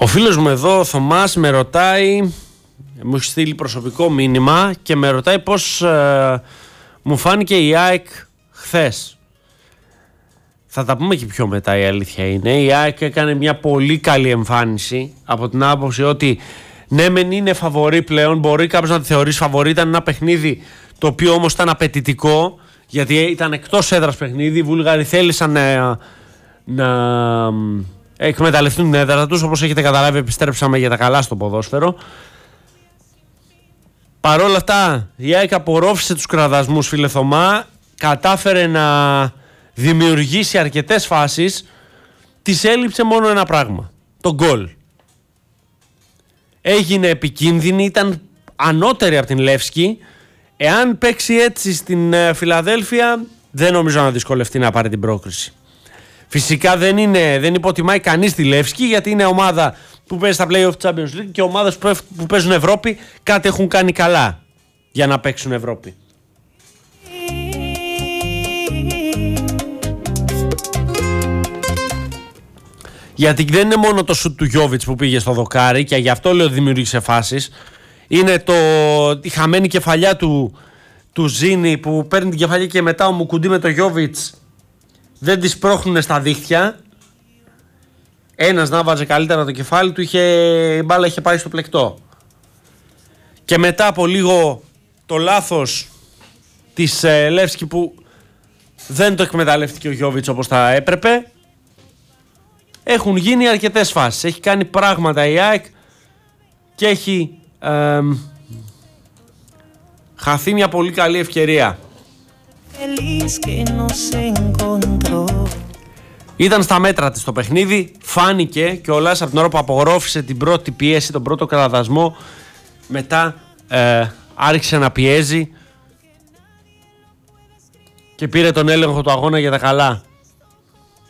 Ο φίλος μου εδώ, ο Θωμάς, με ρωτάει, μου έχει στείλει προσωπικό μήνυμα και με ρωτάει πώς μου φάνηκε η ΑΕΚ χθες. Θα τα πούμε και πιο μετά, η αλήθεια είναι. Η ΑΕΚ έκανε μια πολύ καλή εμφάνιση από την άποψη ότι ναι μεν είναι φαβορί πλέον, μπορεί κάποιος να τη θεωρήσει φαβορί, ήταν ένα παιχνίδι το οποίο όμως ήταν απαιτητικό, γιατί ήταν εκτός έδρας παιχνίδι, οι Βούλγαροι θέλησαν να εκμεταλλευτούν την έδρα τους, όπως έχετε καταλάβει επιστρέψαμε για τα καλά στο ποδόσφαιρο. Παρ' όλα αυτά η ΑΕΚ απορρόφησε τους κραδασμούς, φίλε Θωμά, κατάφερε να δημιουργήσει αρκετές φάσεις, της έλειψε μόνο ένα πράγμα, το γκολ. Έγινε επικίνδυνη, ήταν ανώτερη από την Λεύσκη. Εάν παίξει έτσι στην Φιλαδέλφια, δεν νομίζω να δυσκολευτεί να πάρει την πρόκριση. Φυσικά δεν υποτιμάει κανείς τη Λεύσκη, γιατί είναι ομάδα που παίζει στα play-off Champions League και ομάδες που παίζουν Ευρώπη κάτι έχουν κάνει καλά για να παίξουν Ευρώπη. Γιατί δεν είναι μόνο το σουτ του Γιόβιτς που πήγε στο δοκάρι και γι' αυτό λέω δημιούργησε φάσεις. Είναι η χαμένη κεφαλιά του Ζήνη που παίρνει την κεφαλιά και μετά ο Μουκουντή με το Γιόβιτς δεν τις πρόχνουν στα δίχτυα. Ένας να βάζε καλύτερα το κεφάλι του, η μπάλα είχε πάει στο πλεκτό. Και μετά από λίγο το λάθος της Λεύσκη που δεν το εκμεταλλεύτηκε ο Γιόβιτς όπως θα έπρεπε, έχουν γίνει αρκετές φάσεις. Έχει κάνει πράγματα η ΑΕΚ και έχει χαθεί μια πολύ καλή ευκαιρία. Ήταν στα μέτρα της το παιχνίδι, φάνηκε κιόλας από την ώρα που απογρόφησε την πρώτη πίεση, τον πρώτο κραδασμό, μετά άρχισε να πιέζει και πήρε τον έλεγχο του αγώνα για τα καλά.